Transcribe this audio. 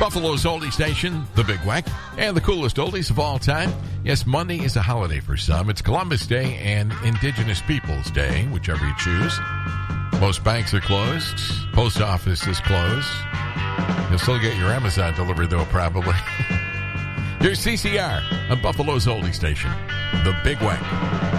Buffalo's oldie station, The Big Wack, and the coolest oldies of all time. Yes, Monday is a holiday for some. It's Columbus Day and Indigenous Peoples Day, whichever you choose. Most banks are closed. Post office is closed. You'll still get your Amazon delivered, though, probably. Here's CCR on Buffalo's oldie station, The Big Wack.